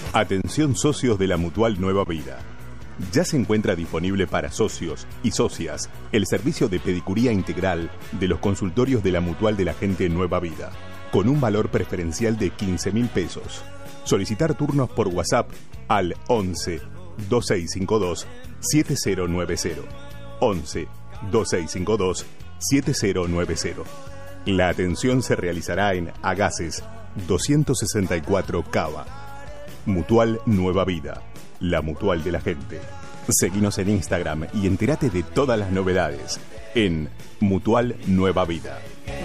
Atención socios de la Mutual Nueva Vida. Ya se encuentra disponible para socios y socias el servicio de pedicuría integral de los consultorios de la Mutual de la Gente Nueva Vida, con un valor preferencial de 15.000 pesos. Solicitar turnos por WhatsApp al 11 2652 7090. 11 2652 7090. La atención se realizará en Agaces 264 Cava. Mutual Nueva Vida, la Mutual de la Gente. Seguinos en Instagram y entérate de todas las novedades en Mutual Nueva Vida.